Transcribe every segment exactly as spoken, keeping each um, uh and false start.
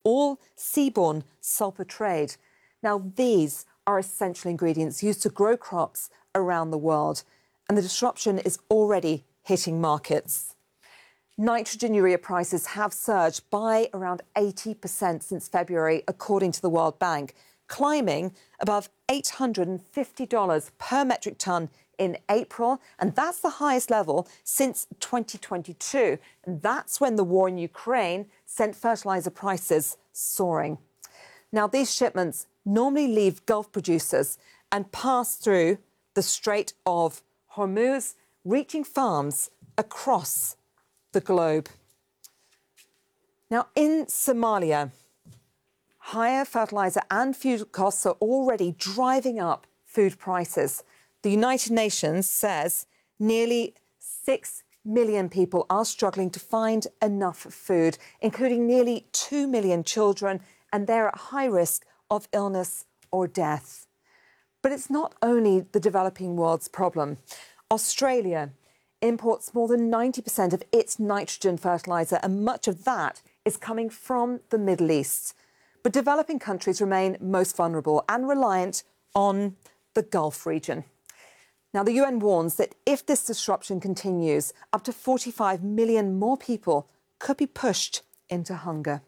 all seaborne sulphur trade. Now, these are essential ingredients used to grow crops around the world, and the disruption is already hitting markets. Nitrogen urea prices have surged by around eighty percent since February, according to the World Bank, climbing above eight hundred fifty dollars per metric tonne in April, and that's the highest level since twenty twenty-two. And that's when the war in Ukraine sent fertiliser prices soaring. Now, these shipments normally leave Gulf producers and pass through the Strait of Hormuz, reaching farms across the globe. Now, in Somalia, higher fertiliser and fuel costs are already driving up food prices. The United Nations says nearly six million people are struggling to find enough food, including nearly two million children, and they're at high risk of illness or death. But it's not only the developing world's problem. Australia imports more than ninety percent of its nitrogen fertiliser, and much of that is coming from the Middle East. But developing countries remain most vulnerable and reliant on the Gulf region. Now, the U N warns that if this disruption continues, up to forty-five million more people could be pushed into hunger.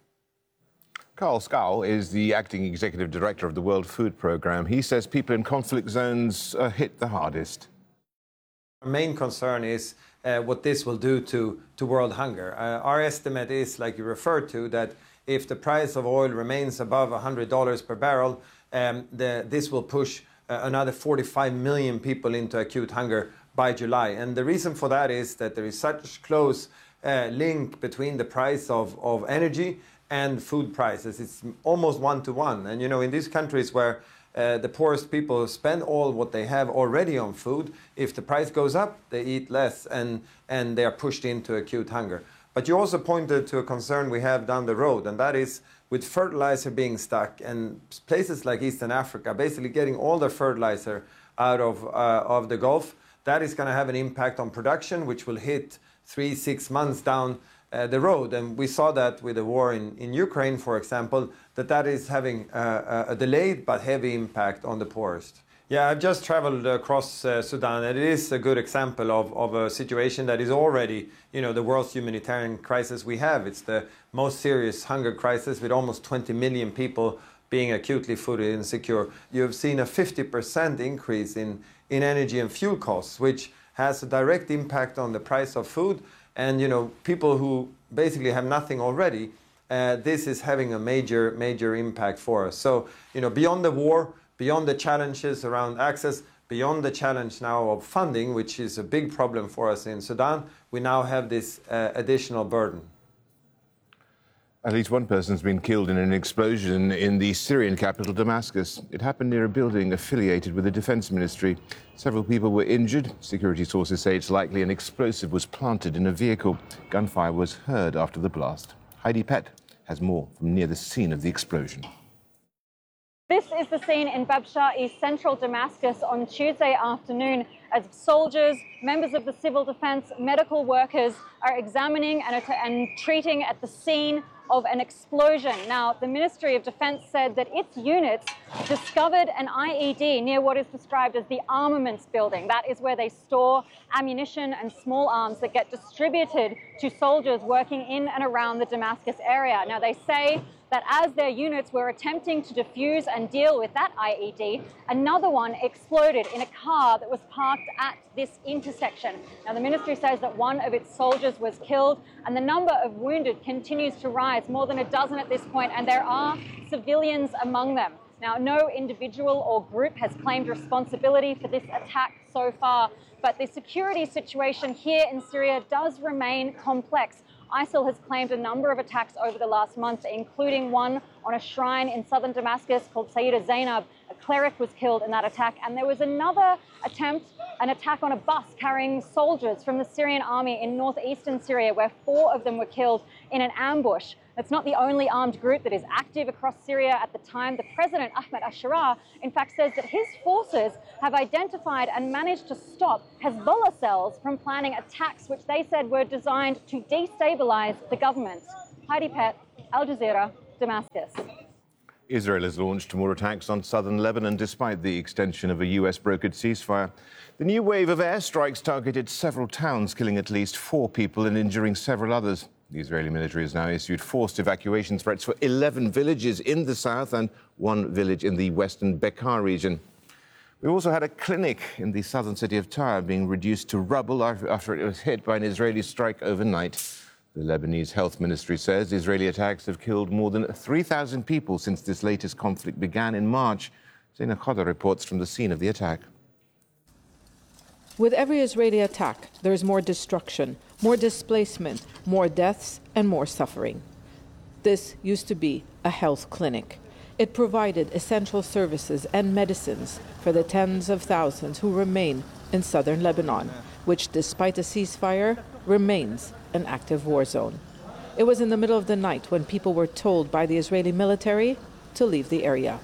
Carl Scow is the acting executive director of the World Food Programme. He says people in conflict zones are hit the hardest. Our main concern is uh, what this will do to, to world hunger. Uh, our estimate is, like you referred to, that if the price of oil remains above one hundred dollars per barrel, um, the, this will push uh, another forty-five million people into acute hunger by July. And the reason for that is that there is such close uh, link between the price of, of energy and food prices. It's almost one-to-one. And, you know, in these countries where uh, the poorest people spend all what they have already on food, if the price goes up, they eat less and, and they are pushed into acute hunger. But you also pointed to a concern we have down the road, and that is with fertilizer being stuck and places like Eastern Africa basically getting all their fertilizer out of, uh, of the Gulf. That is going to have an impact on production, which will hit three, six months down Uh, the road. And we saw that with the war in, in Ukraine, for example, that that is having uh, a delayed but heavy impact on the poorest. Yeah, I've just traveled across uh, Sudan, and it is a good example of, of a situation that is already, you know, the world's humanitarian crisis we have. It's the most serious hunger crisis with almost twenty million people being acutely food insecure. You've seen a fifty percent increase in, in energy and fuel costs, which has a direct impact on the price of food. And, you know, people who basically have nothing already, uh, this is having a major, major impact for us. So, you know, beyond the war, beyond the challenges around access, beyond the challenge now of funding, which is a big problem for us in Sudan, we now have this uh, additional burden. At least one person has been killed in an explosion in the Syrian capital, Damascus. It happened near a building affiliated with the defense ministry. Several people were injured. Security sources say it's likely an explosive was planted in a vehicle. Gunfire was heard after the blast. Heidi Pett has more from near the scene of the explosion. This is the scene in Babsha, East Central Damascus on Tuesday afternoon as soldiers, members of the civil defense, medical workers are examining and, and treating at the scene of an explosion. Now, the Ministry of Defense said that its units discovered an I E D near what is described as the armaments building. That is where they store ammunition and small arms that get distributed to soldiers working in and around the Damascus area. Now, they say that as their units were attempting to defuse and deal with that I E D, another one exploded in a car that was parked at this intersection. Now, the ministry says that one of its soldiers was killed, and the number of wounded continues to rise, more than a dozen at this point, and there are civilians among them. Now, no individual or group has claimed responsibility for this attack so far, but the security situation here in Syria does remain complex. ISIL has claimed a number of attacks over the last month, including one on a shrine in southern Damascus called Sayyida Zainab. A cleric was killed in that attack, and there was another attempt, an attack on a bus carrying soldiers from the Syrian army in northeastern Syria, where four of them were killed in an ambush. It's not the only armed group that is active across Syria at the time. The president, Ahmed al-Sharaa, in fact says that his forces have identified and managed to stop Hezbollah cells from planning attacks which they said were designed to destabilize the government. Heidi Pett, Al Jazeera, Damascus. Israel has launched more attacks on southern Lebanon despite the extension of a U S-brokered ceasefire. The new wave of airstrikes targeted several towns, killing at least four people and injuring several others. The Israeli military has now issued forced evacuation threats for eleven villages in the south and one village in the western Bekaa region. We also had a clinic in the southern city of Tyre being reduced to rubble after it was hit by an Israeli strike overnight. The Lebanese health ministry says Israeli attacks have killed more than three thousand people since this latest conflict began in March. Zaina Khoda reports from the scene of the attack. With every Israeli attack, there is more destruction, more displacement, more deaths, and more suffering. This used to be a health clinic. It provided essential services and medicines for the tens of thousands who remain in southern Lebanon, which, despite a ceasefire, remains an active war zone. It was in the middle of the night when people were told by the Israeli military to leave the area.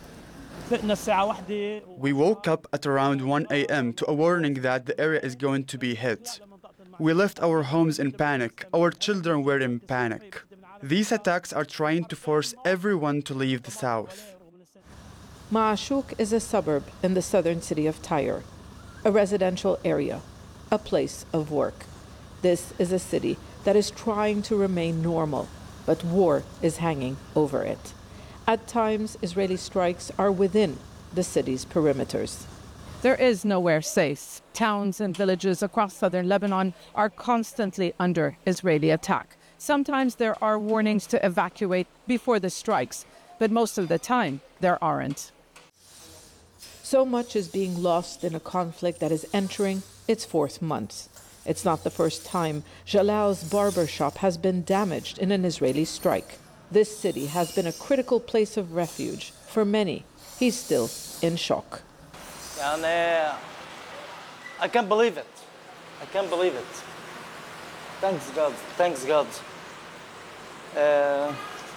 We woke up at around one a m to a warning that the area is going to be hit. We left our homes in panic. Our children were in panic. These attacks are trying to force everyone to leave the south. Ma'ashuk is a suburb in the southern city of Tyre, a residential area, a place of work. This is a city that is trying to remain normal, but war is hanging over it. At times, Israeli strikes are within the city's perimeters. There is nowhere safe. Towns and villages across southern Lebanon are constantly under Israeli attack. Sometimes there are warnings to evacuate before the strikes, but most of the time there aren't. So much is being lost in a conflict that is entering its fourth month. It's not the first time Jalal's barber shop has been damaged in an Israeli strike. This city has been a critical place of refuge for many. He's still in shock. I can't believe it. I can't believe it. Thanks God. Thanks God. Uh,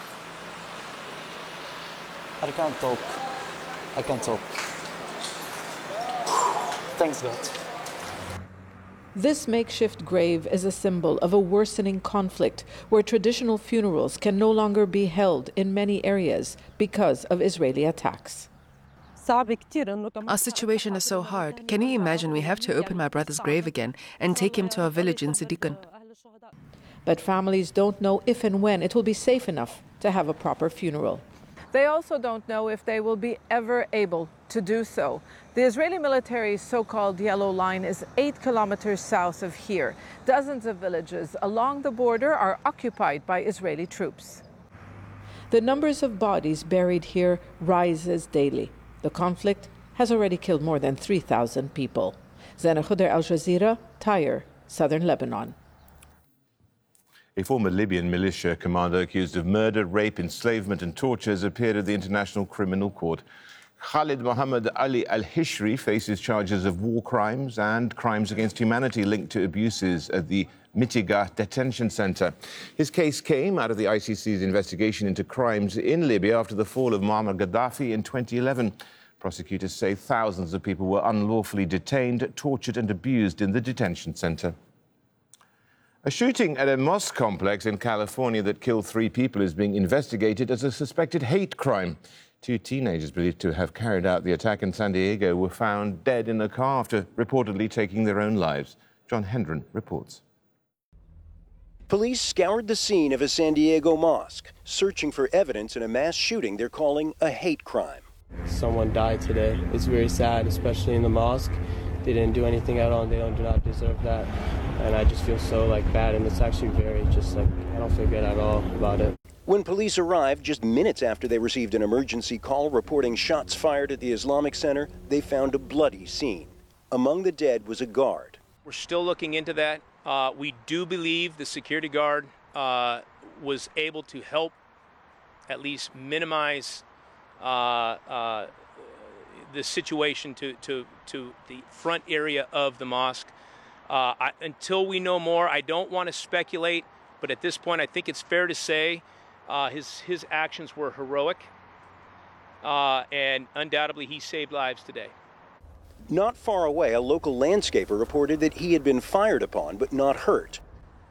I can't talk. I can't talk. Thanks God. This makeshift grave is a symbol of a worsening conflict where traditional funerals can no longer be held in many areas because of Israeli attacks. Our situation is so hard. Can you imagine we have to open my brother's grave again and take him to our village in Siddiqan? But families don't know if and when it will be safe enough to have a proper funeral. They also don't know if they will be ever able to do so. The Israeli military's so-called Yellow Line is eight kilometers south of here. Dozens of villages along the border are occupied by Israeli troops. The numbers of bodies buried here rises daily. The conflict has already killed more than three thousand people. Zaina Khoda, Al Jazeera, Tyre, southern Lebanon. A former Libyan militia commander accused of murder, rape, enslavement and torture has appeared at the International Criminal Court. Khalid Mohammed Ali al-Hishri faces charges of war crimes and crimes against humanity linked to abuses at the Mitigah detention centre. His case came out of the I C C's investigation into crimes in Libya after the fall of Muammar Gaddafi in twenty eleven. Prosecutors say thousands of people were unlawfully detained, tortured and abused in the detention centre. A shooting at a mosque complex in California that killed three people is being investigated as a suspected hate crime. Two teenagers believed to have carried out the attack in San Diego were found dead in a car after reportedly taking their own lives. John Hendren reports. Police scoured the scene of a San Diego mosque, searching for evidence in a mass shooting they're calling a hate crime. Someone died today. It's very sad, especially in the mosque. They didn't do anything at all, and they don't do not deserve that. And I just feel so like bad, and it's actually very just like, I don't feel good at all about it. When police arrived just minutes after they received an emergency call reporting shots fired at the Islamic Center, they found a bloody scene. Among the dead was a guard. We're still looking into that. Uh, we do believe the security guard uh, was able to help at least minimize uh, uh, the situation to, to, to the front area of the mosque. Uh, I, until we know more, I don't want to speculate, but at this point I think it's fair to say uh, his, his actions were heroic, uh, and undoubtedly he saved lives today. Not far away, a local landscaper reported that he had been fired upon but not hurt.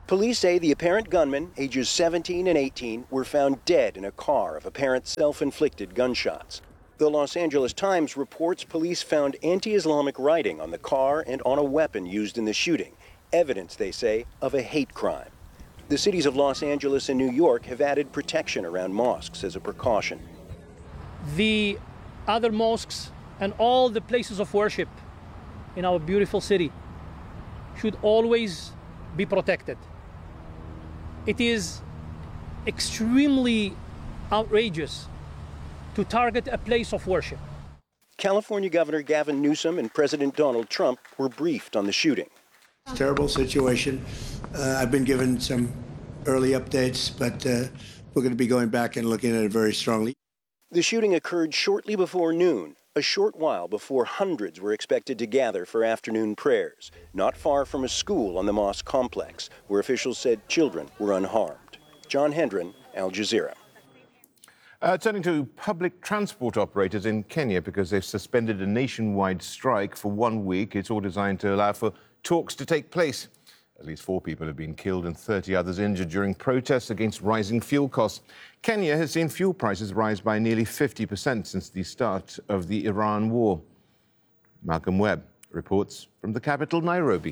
Police say the apparent gunmen, ages seventeen and eighteen, were found dead in a car of apparent self-inflicted gunshots. The Los Angeles Times reports police found anti-Islamic writing on the car and on a weapon used in the shooting, evidence, they say, of a hate crime. The cities of Los Angeles and New York have added protection around mosques as a precaution. The other mosques and all the places of worship in our beautiful city should always be protected. It is extremely outrageous to target a place of worship. California Governor Gavin Newsom and President Donald Trump were briefed on the shooting. Terrible situation. Uh, I've been given some early updates, but uh, we're going to be going back and looking at it very strongly. The shooting occurred shortly before noon, a short while before hundreds were expected to gather for afternoon prayers, not far from a school on the mosque complex, where officials said children were unharmed. John Hendren, Al Jazeera. Uh, turning to public transport operators in Kenya, because they've suspended a nationwide strike for one week. It's all designed to allow for talks to take place. At least four people have been killed and thirty others injured during protests against rising fuel costs. Kenya has seen fuel prices rise by nearly fifty percent since the start of the Iran war. Malcolm Webb reports from the capital, Nairobi.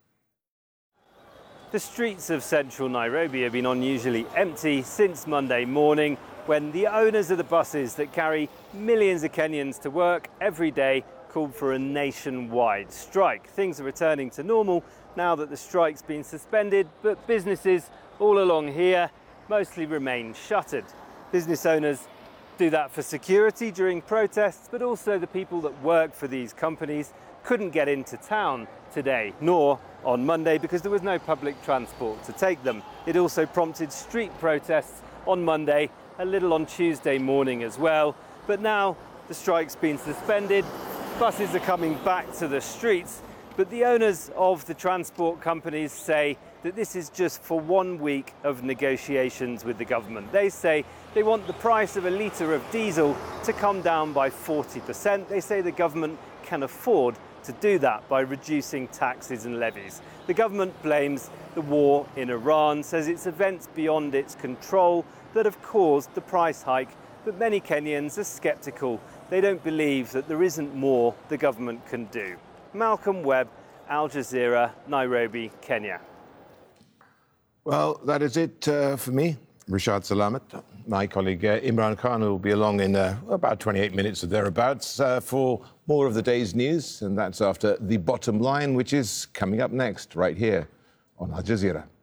The streets of central Nairobi have been unusually empty since Monday morning, when the owners of the buses that carry millions of Kenyans to work every day called for a nationwide strike. Things are returning to normal now that the strike's been suspended, but businesses all along here mostly remain shuttered. Business owners do that for security during protests, but also the people that work for these companies couldn't get into town today, nor on Monday, because there was no public transport to take them. It also prompted street protests on Monday, a little on Tuesday morning as well. But now the strike's been suspended, buses are coming back to the streets, but the owners of the transport companies say that this is just for one week of negotiations with the government. They say they want the price of a litre of diesel to come down by forty percent. They say the government can afford to do that by reducing taxes and levies. The government blames the war in Iran, says it's events beyond its control that have caused the price hike, but many Kenyans are sceptical. They don't believe that there isn't more the government can do. Malcolm Webb, Al Jazeera, Nairobi, Kenya. Well, that is it uh, for me. Rashad Salamat. My colleague uh, Imran Khan will be along in uh, about twenty-eight minutes or thereabouts uh, for more of the day's news, and that's after The Bottom Line, which is coming up next right here on Al Jazeera.